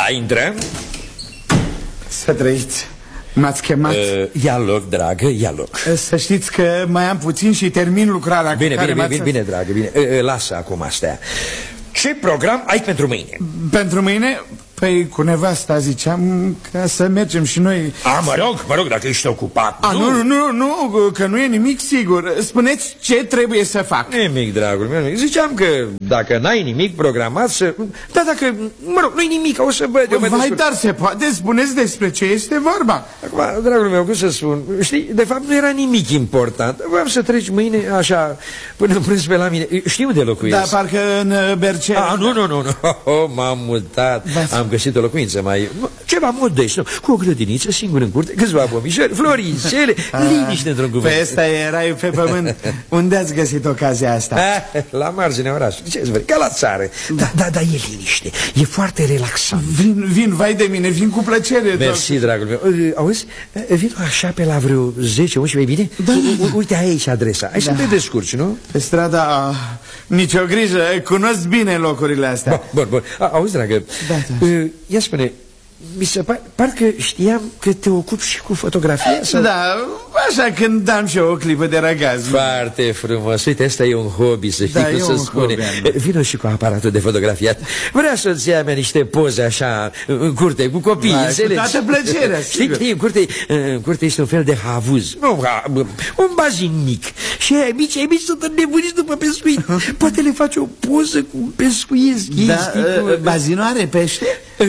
intrăm. Să trăiți. M-ați chemat? Ia loc, dragă, ia loc. Să știți că mai am puțin și termin lucrarea. Bine, dragă, bine. Lasă acum astea. Ce program ai pentru mâine? Pentru mâine? Păi cu nevasta ziceam ca să mergem și noi. Mă rog, dacă ești ocupat. Nu, că nu e nimic sigur. Spuneți ce trebuie să fac. Nimic, dragul meu. Ziceam că dacă n-ai nimic programat să... Da, dacă, mă rog, nu-i nimic, o să văd. Vai, dar se poate, spuneți despre ce este vorba. Acum, dragul meu, cum să spun? Știi, de fapt nu era nimic important. Voiam să treci mâine, așa, până prânz pe la mine. Știi unde locuiesc? Da, parcă în Bercea. Nu. M-am mutat. Am găsit o locuință mai... ceva modest, nu? Cu o grădiniță, singur în curte, câțiva pomișori, floricele, liniște într-un cuvânt. Pe ăsta e raiul pe pământ. Unde ați găsit ocazia asta? La marginea orașului. Ce-ți vrei? Ca la țară. Da, e liniște. E foarte relaxant. Vin, vai de mine, vin cu plăcere. Mersi, dragul meu. Auzi? Vin așa pe la vreo 10-11, bine? Da. Uite aici adresa. Ai să te descurci, nu? Pe strada... Nicio grijă, cunosc bine locurile astea. Bun. Auzi, dragă, ia spune, mi se parcă știam că te ocupi și cu fotografia sau... Da, așa când am și eu o clipă de răgaz. Foarte frumos, uite, ăsta e un hobby, să știi cum se spune. Vino și cu aparatul de fotografiat. Vrea soția mea niște poze așa, în curte, cu copii, înțelegi? Cu toată plăcerea, sigur. Știi, în curte este un fel de havuz, un bazin mic. Și ai mici sunt înnebuniți după pescuit. Poate le faci o poză cu pescuiesc. Da, bazinul are pește?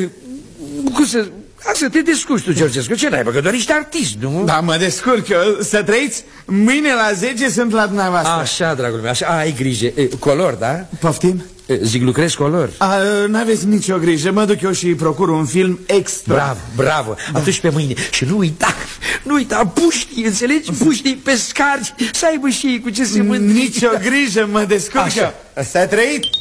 Să te descurci tu, Georgescu, ce n-ai, că doar ești artist, nu? Da, mă descurc eu, să trăiți. Mâine la 10 sunt la dumneavoastră. Așa, dragul meu, așa, ai grijă. Color, da? Poftim? Zic, lucrezi color? N-aveți nicio grijă, mă duc eu și procur un film extra. Bravo, atunci pe mâine. Și nu uita, puștii, înțelegi? Puștii, pescari, să aibă și ei cu ce se mândri. Nicio grijă, mă descurc eu. Să trăiți.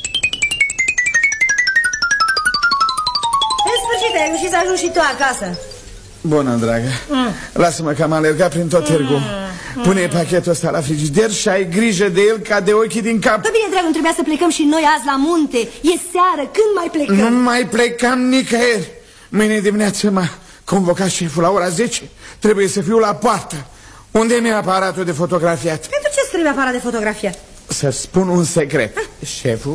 Ai reușit să ajungi și tu acasă. Bună, dragă. Lasă-mă că am alergat prin tot târgul. Pune pachetul ăsta la frigider și ai grijă de el ca de ochii din cap. Bine, dragă, nu trebuia să plecăm și noi azi la munte. E seară, când mai plecăm? Nu mai plecam nicăieri. Mâine dimineață m-a convocat șeful la ora 10. Trebuie să fiu la poartă. Unde mi-e aparatul de fotografiat? Pentru ce îți trebuie aparat de fotografiat? Să spun un secret. Șeful...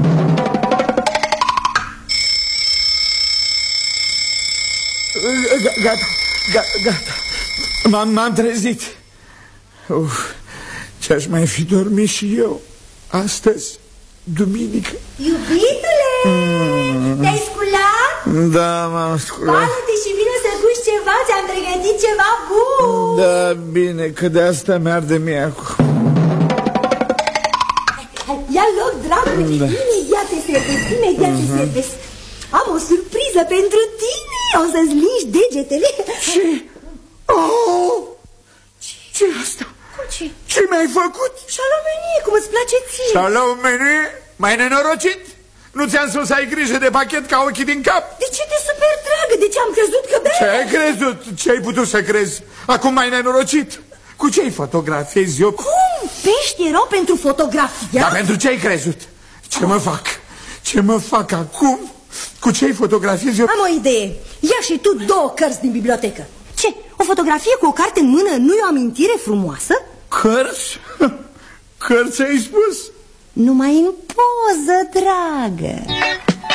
Gata. M-am trezit. Ce-aș mai fi dormit și eu astăzi, duminică. Iubitule, te-ai sculat? Da, m-am sculat. Spală-te și vine să guși ceva, ți-am pregătit ceva bun. Da, bine, că de asta mi-arde mie acum. Ia loc, dragule, imediat te servesc. Am o surpriză pentru tine. O să-ți lingi degetele. Ce? Ce e asta? Ce? Ce mi-ai făcut? Șalomenie, cum îți place ție. Șalomenie? Mai nenorocit? Nu ți-am spus să ai grijă de pachet ca ochii din cap? De ce te super dragă? De ce am crezut că... Ce ai crezut? Ce ai putut să crezi? Acum mai nenorocit? Cu ce-ai fotografiezi eu? Cum? Pești erau pentru fotografia? Dar pentru ce ai crezut? Ce mă fac? Ce mă fac acum? Cu ce-ai fotografiezi eu? Am o idee. Ia și tu 2 cărți din bibliotecă. Ce? O fotografie cu o carte în mână nu e o amintire frumoasă? Cărți? Cărți ai spus? Numai în poză, dragă.